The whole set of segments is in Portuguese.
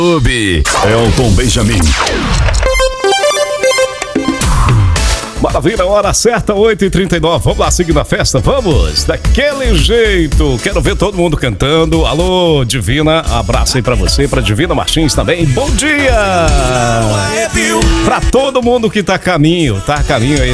Elton Benjamin. Maravilha, hora certa, 8h39. Vamos lá, seguindo a festa, vamos? Daquele jeito. Quero ver todo mundo cantando. Alô, Divina, abraço aí pra você, pra Divina Martins também. Bom dia! Pra todo mundo que tá a caminho aí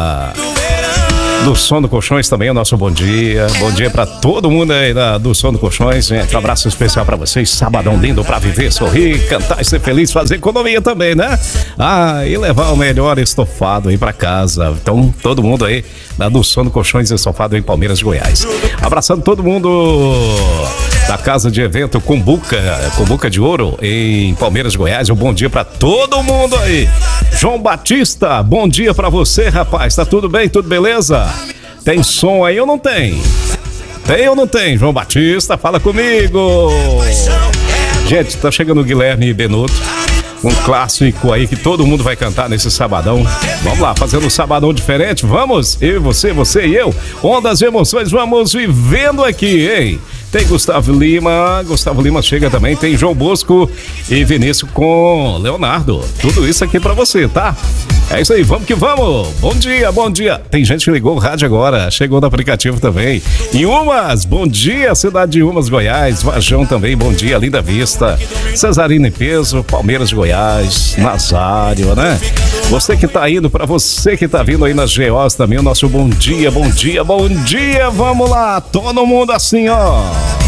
do Som do Colchões também, o nosso bom dia. Bom dia pra todo mundo aí do Som do Colchões, gente. Um abraço especial pra vocês. Sabadão lindo pra viver, sorrir, cantar e ser feliz, fazer economia também, né? E levar o melhor estofado aí pra casa. Então, todo mundo aí do Som do Colchões Estofado em Palmeiras, Goiás. Abraçando todo mundo da casa de evento Cumbuca de Ouro em Palmeiras, Goiás. Um bom dia pra todo mundo aí. João Batista, bom dia pra você, rapaz. Tá tudo bem? Tudo beleza? Tem som aí ou não tem? Tem ou não tem? João Batista, fala comigo. Gente, tá chegando o Guilherme Benuto. Um clássico aí que todo mundo vai cantar nesse sabadão. Vamos lá, fazendo um sabadão diferente. Vamos? Eu, você e eu. Ondas de emoções, vamos vivendo aqui, hein? Tem Gustavo Lima chega também. Tem João Bosco e Vinícius com Leonardo. Tudo isso aqui pra você, tá? É isso aí, vamos que vamos. Bom dia, bom dia. Tem gente que ligou o rádio agora, chegou no aplicativo também. Em Umas, bom dia, cidade de Umas, Goiás. Vajão também, bom dia, Linda Vista. Cesarina e Peso, Palmeiras, Goiás. Nazário, né? Você que tá indo, pra você que tá vindo aí nas GOs também, o nosso bom dia, bom dia, bom dia. Vamos lá, todo mundo assim, ó.